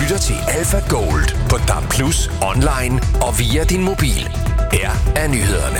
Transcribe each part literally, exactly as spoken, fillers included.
lytter til Alpha Gold på D A B plus, online og via din mobil. Her er nyhederne.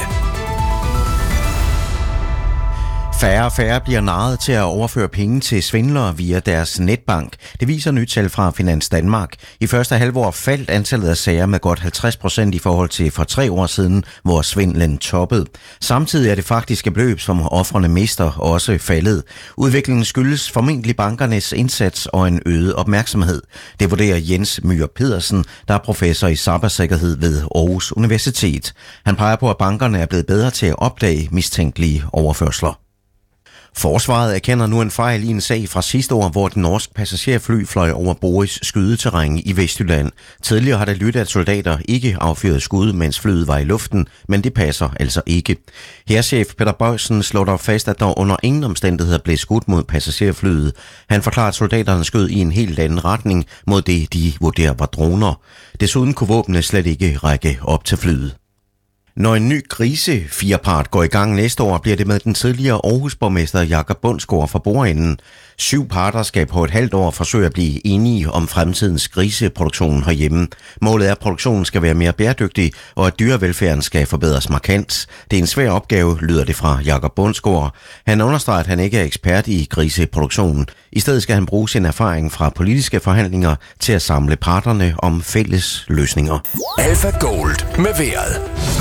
Færre og færre bliver narret til at overføre penge til svindlere via deres netbank. Det viser nyt tal fra Finans Danmark. I første halvår faldt antallet af sager med godt halvtreds procent i forhold til for tre år siden, hvor svindlen toppede. Samtidig er det faktiske beløb, som ofrene mister, også faldet. Udviklingen skyldes formentlig bankernes indsats og en øget opmærksomhed. Det vurderer Jens Myhr Pedersen, der er professor i cybersikkerhed ved Aarhus Universitet. Han peger på, at bankerne er blevet bedre til at opdage mistænkelige overførsler. Forsvaret erkender nu en fejl i en sag fra sidste år, hvor et norsk passagerfly fløj over Boris skydeterræn i Vestjylland. Tidligere har det lyttet, at soldater ikke affyrede skud, mens flyet var i luften, men det passer altså ikke. Hærchef Peter Bøjsen slår dog fast, at der under ingen omstændigheder blev skudt mod passagerflyet. Han forklarer, at soldaterne skød i en helt anden retning mod det, de vurderer var droner. Desuden kunne våbnene slet ikke række op til flyet. Når en ny grisefirepart går i gang næste år, bliver det med den tidligere Aarhus-borgmester Jakob Bundsgaard for bordenden. Syv parter skal på et halvt år forsøge at blive enige om fremtidens griseproduktion herhjemme. Målet er, at produktionen skal være mere bæredygtig, og at dyrevelfærden skal forbedres markant. Det er en svær opgave, lyder det fra Jakob Bundsgaard. Han understreger, at han ikke er ekspert i griseproduktionen. I stedet skal han bruge sin erfaring fra politiske forhandlinger til at samle parterne om fælles løsninger. Alpha Gold med vejret.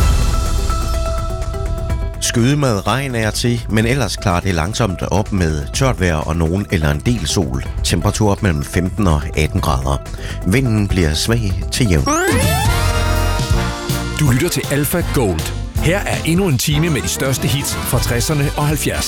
Skyde med regn er til, men ellers klarer det langsomt op med tørt vejr og nogen eller en del sol. Temperatur op mellem femten og atten grader. Vinden bliver svag til jævn. Du lytter til Alpha Gold. Her er endnu en time med de største hits fra tresserne og halvfjerdserne.